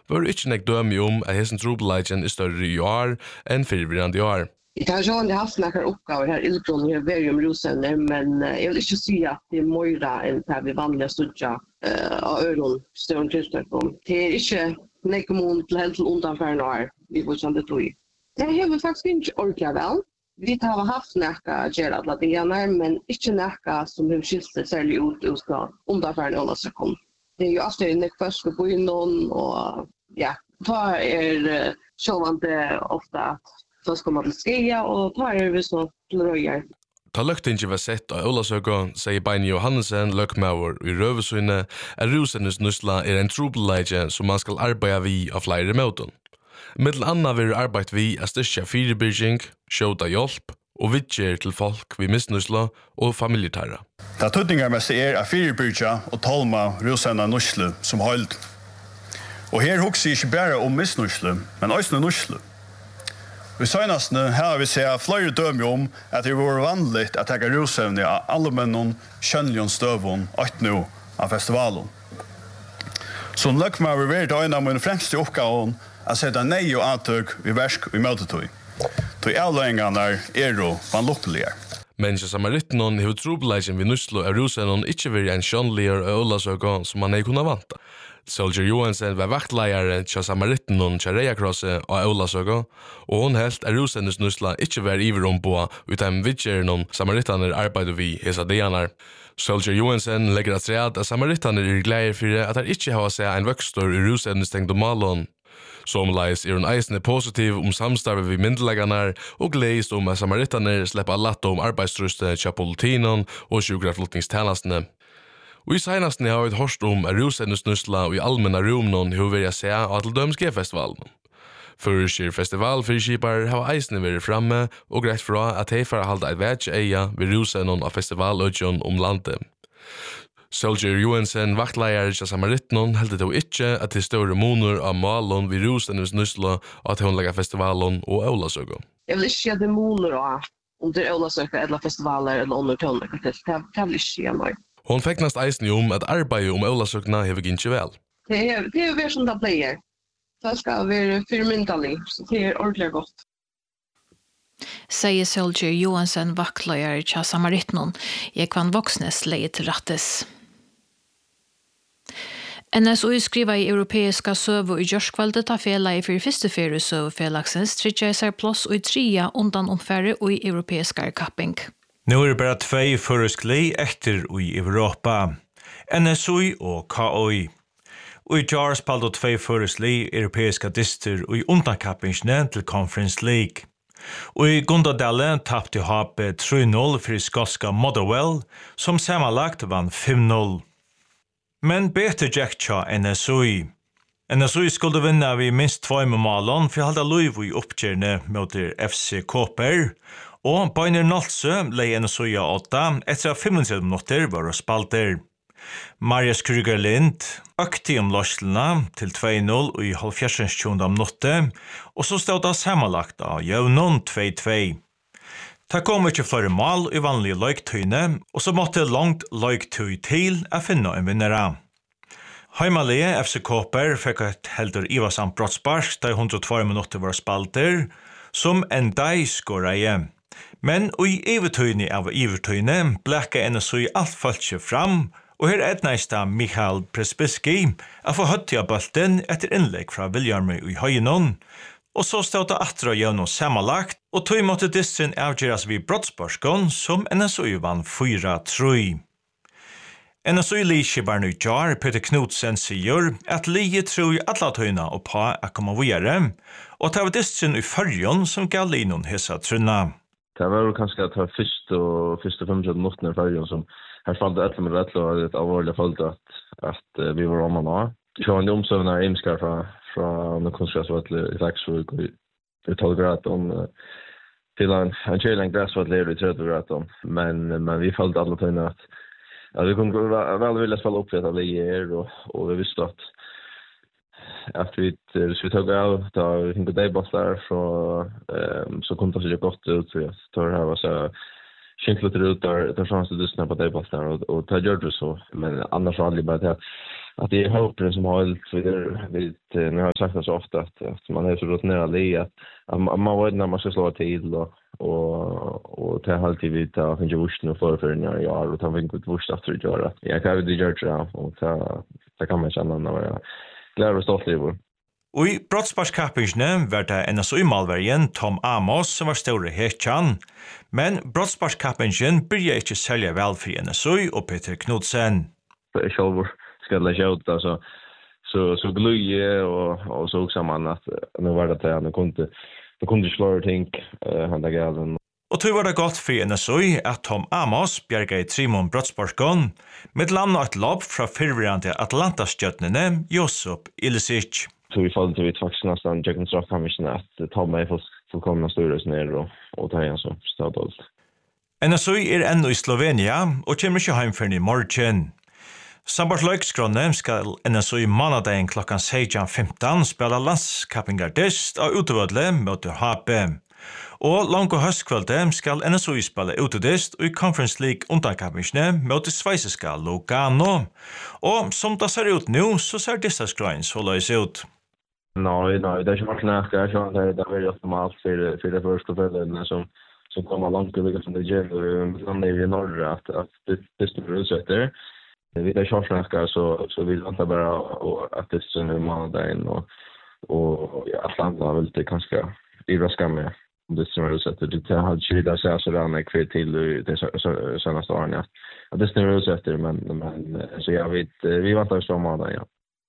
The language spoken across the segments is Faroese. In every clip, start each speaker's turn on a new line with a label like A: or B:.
A: var det ikke nek døme at hessen trobeleidjen større i år enn fyrvirrande i år.
B: Jeg har ikke haft noen oppgaver her ildbrunnen her verium rusevner, men jeg vil ikke si at det møyre enn det vi vanlige studjer av øren større tilstøkken. Det ikke nekkommun til helt til undanfærende år, vi får sånn det tror jeg. Det har vi faktisk ikke orket vel. Vi har haft noe Gerard-ladinerne, men ikke noe som har skilt seg særlig ut undanfærende undersøkken. Det jo alltid nekførst på innom, og ja, da sjåvande ofte at så ska man skriva och ta vi så röjer.
A: Ta løgtingi var sett av Ólasøka, sier Beini Johannesen, løgmaur i Røvesunne, at rusennes nusla en trobeleidje som man skal arbeida vi av flere måten. Middel anna vil arbeid vi av styrkja fyrirbygging, skjóta hjelp og vidger til folk vi misnusla og familjetæra.
C: Det tøtningarmessig av fyrirbyggja og tolma rusenna nuslu som hold. Og her hugsi ikke bare om misnuslu, men også nuslu. Vi senast har vi sett flere dømer om at det var vanligt at jeg rusevne av alle mennene kjønnlige støvun 8 nå av festivalen. Så løk meg vi vært en av mine fremste oppgaven at sette nei og antøk i versk i møtetøy. Til avløyngene jo vanlukkelige.
A: Men ikke samaritten hever trobeleidjen vi nuslo av rusevnen ikke vært en kjønnligere og Ólasøka som man kunne vanta. Soldier Johansen var vaktleiare til samaritten til Reiakrosset og Ólasøka, og hun helt at rusennes nusla ikke var iveromboa utan vidgjeren samaritaner arbeider vi hesa dianar. Soldier Johansen legger at read at samaritaner gleder for at det ikke har seg en vøkstor i rusennes tengd malon. Somleis hun eisende positiv samstarve vi myndelegganar og gleist at samaritaner slipper latt arbeidstruste til politinon og sjukraflutningstjenestene. Og i senastene har vi hørt at rusennes nusla og i allmänna rumnon hur vi se av til Dømsge-festivalen. Førskir festivalfyrskipar har eisene vært framme og greit fra at de får halda et vetsje eia ved rusennon av festivalødjon landet. Soldier Johansen, vaktleier til samaritten, heldet då ikke at det større moner av malon ved rusennes nusla at hun legger festivalen og Ólasøka.
B: Jeg vil ikke si at det moner av om det Ólasøka eller festivaler eller under tønner. Det vil ikke si meg.
A: Hon fekknast eisen at arbeidet Ólasøkna hever ikke vel.
B: Det er jo som det blir. Det skal være fyrmyndelig, så det er ordentlig godt.
D: Sier Soldier Johansen, vaktleier til samaritten, Ekvan Voksnes leie til rattes. NSO skriver i europeiska søv i Gjørskvaldet av fela i første ferie søvfelagsens tridjeiser plass og i tria undan omfære og i europeiska kapping.
E: Nu det bara 2 føreskli etter i Europa, NSO og KOI. Og i Jar spaldo 2 føreskli europeiska dister og i undankappingsne til Conference League. Og i Gundadale tappte HP 3-0 for skotska Motherwell, som samanlagt vann 5-0. Men beter Jack Cha NSO. NSO skulle vinna vid minst 2 målon for halda Luivo i oppgjerne mot FC Koper, og Bøyner Nolsø lei NSO 8 etter 35 minutter var og spalter. Marius Kruger Lind økte lorslene til 2-0 i 70. minutter, og så stod det samanlagt av jevnon 2-2. Det kom ikke flere mål i vanlige løgtøyne, og så måtte langt løgtøy til å finne en vinnere. Heimalige FC Koper fikk et helder ivasamt brottspark da 102 minutter var spalter, som en dag skåret. Men i ivertøyne av ivertøyne blekka NSO alt falskje fram, og her etneista Michael Prespiski å få høtti av bølten etter innlegg fra Viljarmi i Høyenon, og så stod det atra jevno samanlagt, og tog måtte distrin avgjeras vid brottsparskon som NSO vann 4-3. NSO Likibarn i Jar, Peter Knudsen, sier at Lie tror alla tøyna og på å komme videre, og det var distrin i Førjon som gav linon hesa trunna.
F: Det var kanskje at det var første 5 minutter i Førjon som her falt det etter med rett og et alvorlig følt at vi var om og nå. Det var en omsøvende imskar fra noen kunstgressvattler i Taksvuk og i 12 grader til en kjøling gressvattler i 30 grader. Men vi følte alle tøyne at vi kunne vel vilja spela upp det här och vi visste att hvis vi tog av da vi fick debut där så kunde det se gott ut för att det här var så skinklet ut där chansen att lyssna på dig på där och ta gör det så. Men annars har aldrig bara att det är hoppen som har lite nu har jag sagt det så ofta att man är så rutinerad i att man vet när man ska slå till och ta alltid vid att finna vuxna för när jag och ta vinkel vuxna efter att göra. Jag kan ju göra det och ta kan man känna när jag glad och stolt över.
E: Og i brottsparskappingene var det NSU-malvergen Tom Amos som var store hetjan, men brottsparskappingen byrja ikke sælja vel for NSU og Peter Knudsen.
F: Jag själv ska lägga ut alltså så glöje och så också man att nu var det att det kunde slå ting han där galen.
E: Og tog var det godt for NSU at Tom Amos bjerga i Trimon brottsparskon med landa et lopp fra fyrvirrande Atlanta-stjøtnene Josip Ilicic.
F: Så vi fall till faktiskt nästan Jackson Straff Commission att ta mig fullkomna styrelsen ner och ta igen så stadigt.
E: NSU ännu i Slovenia och kommer inte hem för i morgon. Sambart løykskronne skal NSU i manadagen klokkan 16:15 spela landskappingardist av utevødle mot HP. Og langt høstkvelde skal NSU spela utedist i Conference League undankappingene mot sveiseska Lugano. Og som det ser ut nu, så ser disse skrein så løys ut.
F: Nej, det är inte varit nästa. Jag tror att det är väldigt optimalt för det första kvällen som kommer långt över som det gör. Man är i norra att det står utsätter. Vi är körsnäska så vill inte bara att det är nu månaden och Atlanta vill det kanske överraska med om det som utsätter. Det har ju det så sådär kvar till det senaste åren att det är utsätter men så jag vet vi väntar så månaden ja.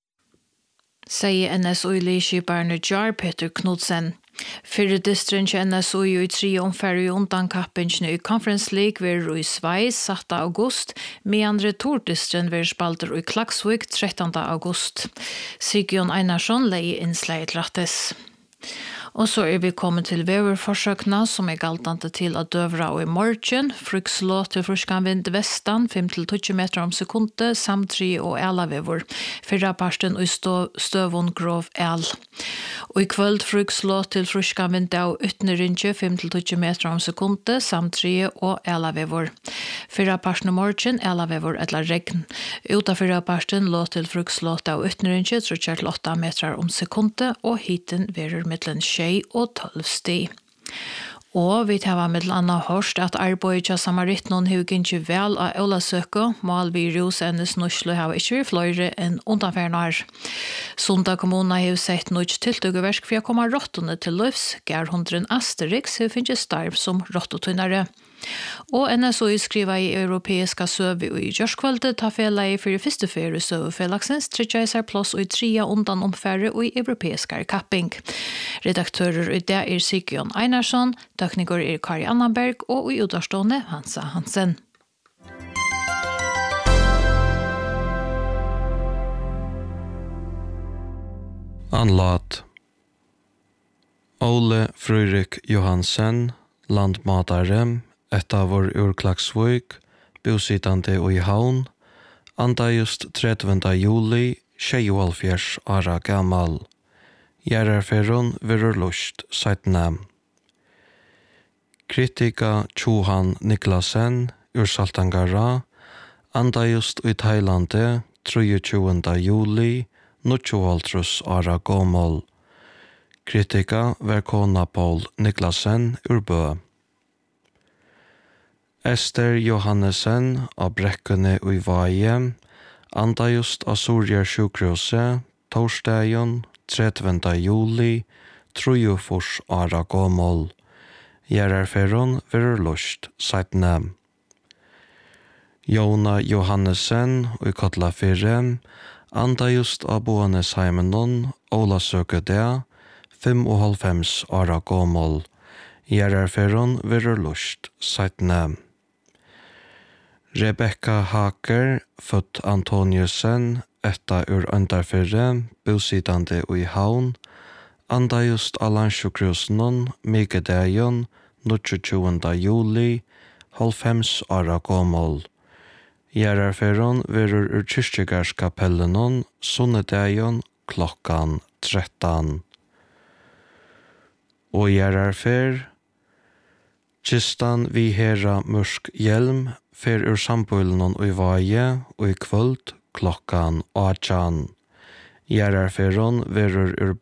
D: Sier NSU-leaderskiperen Jar Peter Knudsen. Fyrre distrin NSU i 3 omfær i undankappingen i Conference League ved i Sveis 7. august, med andre tordistrin ved spalter i Klaksvik 13. august. Sigjón Einarsson leie innslaget rattes. Og så vi kommet til veverforsøkene som galtande til at døvra og i morgen. Frykslå til fruskan vind vestan 5-20 meter om sekundet, samt 3 og elavever. Fyrra parsten og støvun grov el. Og i kvöld frykslå til fruskan vind av ytnerinje 5-20 meter om sekundet, samt 3 og elavever. Fyrra parsten og morgen elavever eller regn. Uta fyrra parsten lå til frykslå av ytnerinje 3-8 meter om sekundet, og hiten verer mittlen og 12 sti. Og vi tar med annet hørst at arbeidet av Samaritten har ikke vel av Ølasøkå, mål vi Rosennes Norslo har ikke vært flere enn undanfernar. Sunda kommuna har sett noe tiltøkverk for å komme rottene til løvs, Gerhundren Asterix har finnet starv som rottotunnere. Og NSU skriver i europeiska søve og i Gjørskvalde ta fela i 4. ferie søvefelaksens 3 plass og i 3 undan omfærre og i europeiska kapping. Redaktører i det Sigjón Einarsson, tekniker Kari Annanberg og i utarstående Hansa Hansen.
G: Anlat Ole Frøyrik Johansen, landmatare, etavor ur Klaksvik, bosittande og i havn, anda just 30. juli, 26 ara gammal. Gjerarferon virur lust, seitna. Kritika Tjohan Niklasen, ur Saltangara, anda just i Thailande, 23. juli, 28 ara gammal. Kritika verkona Paul Niklasen ur Bø. Ester Johannesen av Brekkene og i Vaje, anda just av Sorjar sjukrose, torsdagen 30. juli, 3 ara gammal. Gjerarferon virur lust, seitna. Jona Johannesen og i Kotlafire, anda just av Boanesheimenon, Olasøkødea, 55 ara gammal. Gjerarferon virur lust, seitna. Rebecca Haker, født Antoniusen, etta ur Øndarfyrre, bosittande og i havn, anda just av Landsjukrusenon, Migedejon, 29. juli, 50 ara gammal. Gjerarferon virur ur Kyrkjegarskapellenon, Sunnedejon, klokkan 13. Og gjerarfer Kistan vi hera mørsk hjelm, fer ur sambøylen og i vaje, og i kvöld klokkan 18. Gjerarferon verur ur